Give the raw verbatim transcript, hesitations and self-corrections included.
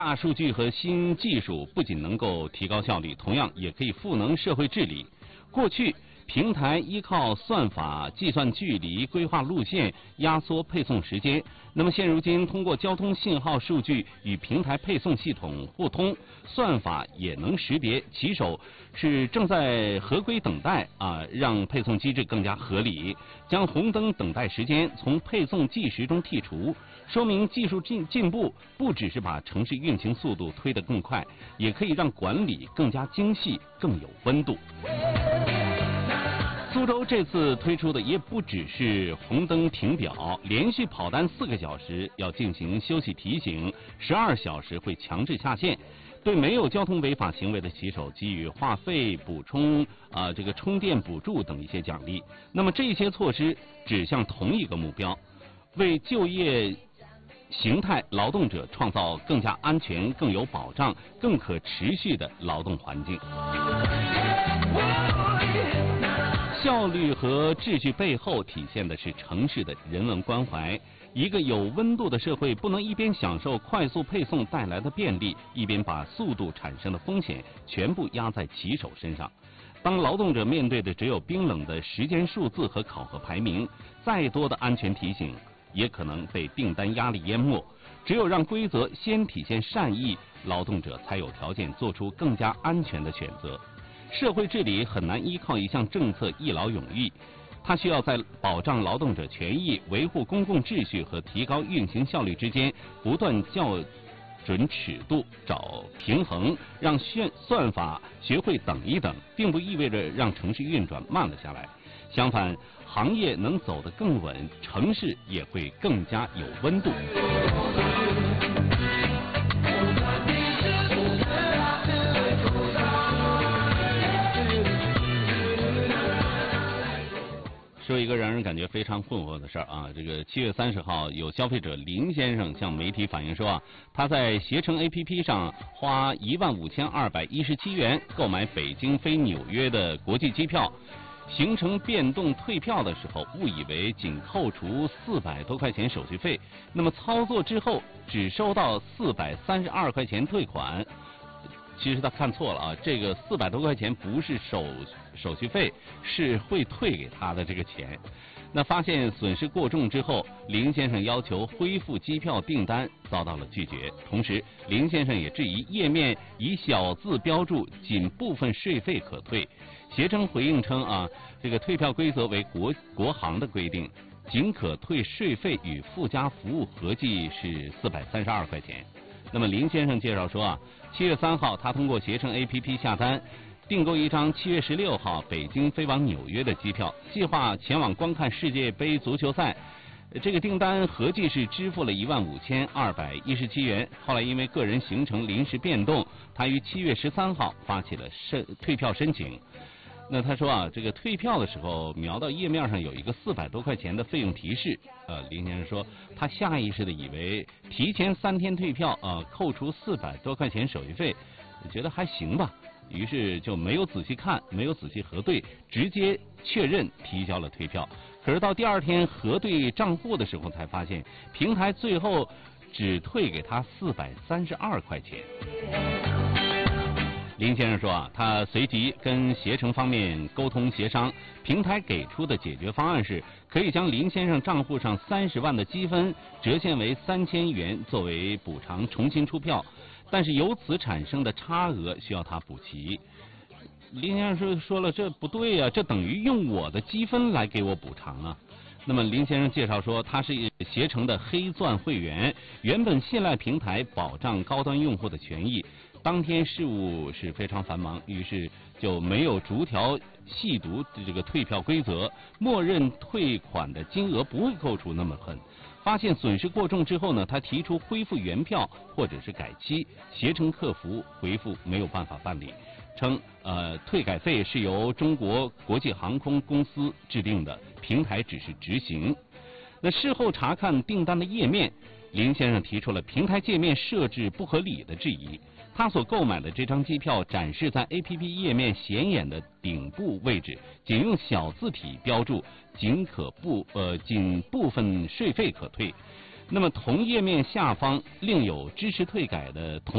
大数据和新技术不仅能够提高效率，同样也可以赋能社会治理。过去，平台依靠算法计算距离、规划路线、压缩配送时间。那么现如今，通过交通信号数据与平台配送系统互通，算法也能识别骑手是正在合规等待啊，让配送机制更加合理，将红灯等待时间从配送计时中剔除。说明技术进进步不只是把城市运行速度推得更快，也可以让管理更加精细、更有温度。苏州这次推出的也不只是红灯停表，连续跑单四个小时要进行休息提醒，十二小时会强制下线。对没有交通违法行为的骑手给予话费补充、啊、呃、这个充电补助等一些奖励。那么这些措施指向同一个目标，为就业形态劳动者创造更加安全、更有保障、更可持续的劳动环境。效率和秩序背后体现的是城市的人文关怀。一个有温度的社会，不能一边享受快速配送带来的便利，一边把速度产生的风险全部压在骑手身上。当劳动者面对的只有冰冷的时间数字和考核排名，再多的安全提醒也可能被订单压力淹没。只有让规则先体现善意，劳动者才有条件做出更加安全的选择。社会治理很难依靠一项政策一劳永逸，它需要在保障劳动者权益、维护公共秩序和提高运行效率之间不断校准尺度，找平衡，让算法学会等一等，并不意味着让城市运转慢了下来。相反，行业能走得更稳，城市也会更加有温度。说一个让人感觉非常困惑的事儿啊，这个七月三十号，有消费者林先生向媒体反映说啊，他在携程 A P P 上花一万五千二百一十七元购买北京飞纽约的国际机票，行程变动退票的时候，误以为仅扣除四百多块钱手续费，那么操作之后只收到四百三十二块钱退款。其实他看错了啊，这个四百多块钱不是手手续费，是会退给他的这个钱。那发现损失过重之后，林先生要求恢复机票订单，遭到了拒绝。同时，林先生也质疑页面以小字标注仅部分税费可退。携程回应称啊，这个退票规则为国国行的规定，仅可退税费与附加服务合计是四百三十二块钱。那么林先生介绍说啊，七月三号他通过携程 A P P 下单，订购一张七月十六号北京飞往纽约的机票，计划前往观看世界杯足球赛。这个订单合计是支付了一万五千二百一十七元。后来因为个人行程临时变动，他于七月十三号发起了申退票申请。那他说啊，这个退票的时候瞄到页面上有一个四百多块钱的费用提示，呃，林先生说他下意识的以为提前三天退票啊、呃，扣除四百多块钱手续费，觉得还行吧，于是就没有仔细看，没有仔细核对，直接确认提交了退票。可是到第二天核对账户的时候，才发现平台最后只退给他四百三十二块钱。林先生说啊，他随即跟携程方面沟通协商，平台给出的解决方案是可以将林先生账户上三十万的积分折现为三千元作为补偿，重新出票，但是由此产生的差额需要他补齐。林先生说说了，这不对啊，这等于用我的积分来给我补偿啊。那么林先生介绍说，他是携程的黑钻会员，原本信赖平台保障高端用户的权益。当天事务是非常繁忙，于是就没有逐条细读这个退票规则，默认退款的金额不会扣除那么狠。发现损失过重之后呢，他提出恢复原票或者是改期，携程客服回复没有办法办理，称呃退改费是由中国国际航空公司制定的，平台只是执行。那事后查看订单的页面，林先生提出了平台界面设置不合理的质疑。他所购买的这张机票展示在 A P P 页面显眼的顶部位置，仅用小字体标注仅可部呃仅部分税费可退。那么同页面下方另有支持退改的同